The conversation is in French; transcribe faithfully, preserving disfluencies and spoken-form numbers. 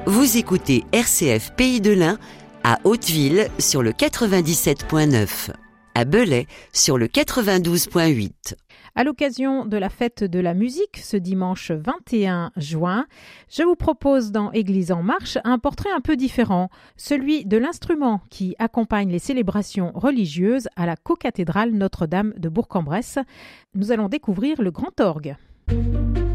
Vous écoutez R C F Pays de l'Ain à Hauteville sur le quatre-vingt-dix-sept point neuf, à Belay sur le quatre-vingt-douze point huit. À l'occasion de la fête de la musique, ce dimanche vingt et un juin, je vous propose dans Église en marche un portrait un peu différent, celui de l'instrument qui accompagne les célébrations religieuses à la cocathédrale Notre-Dame de Bourg-en-Bresse. Nous allons découvrir le grand orgue.